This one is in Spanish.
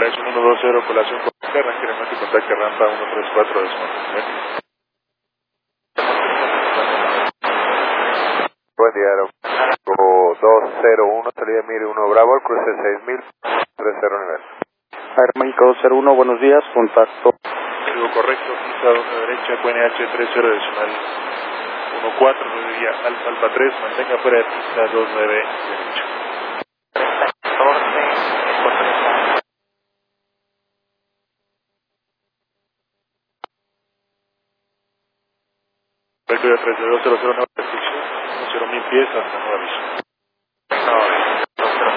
Aviación 120, colación con Terra, incremento y contacto rampa 134 desmonte. Buen día, aeropuerto 201, salida Mire 1 Bravo, cruce 6000, 30 nivel. Aeroméxico 201, buenos días, contacto. Código correcto, pista 2 derecha, QNH 30 decimal 14, vía Alfa 3, mantenga fuera de pista 29 derecha. Recto 3200, restricción, 0.000 pies hasta nuevo aviso.